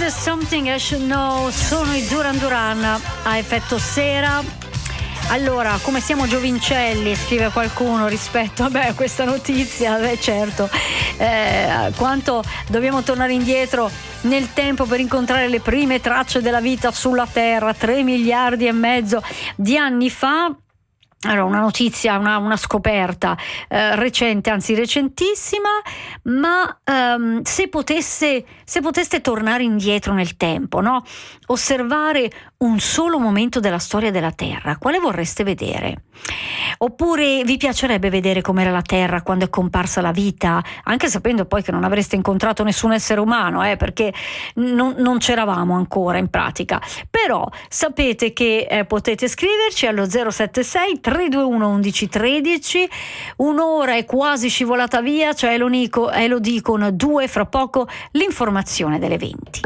There's Something I Should Know, sono i Duran Duran a effetto sera. Allora, come siamo giovincelli, scrive qualcuno, rispetto a questa notizia, certo, quanto dobbiamo tornare indietro nel tempo per incontrare le prime tracce della vita sulla Terra, 3 miliardi e mezzo di anni fa. Allora, una notizia, una scoperta recente, anzi recentissima, ma se poteste tornare indietro nel tempo, no? Osservare un solo momento della storia della Terra, quale vorreste vedere? Oppure vi piacerebbe vedere com'era la Terra quando è comparsa la vita, anche sapendo poi che non avreste incontrato nessun essere umano, perché non c'eravamo ancora in pratica. Però sapete che potete scriverci allo 076 321 1113. Un'ora è quasi scivolata via, cioè lo dicono 2, fra poco l'informazione delle 20.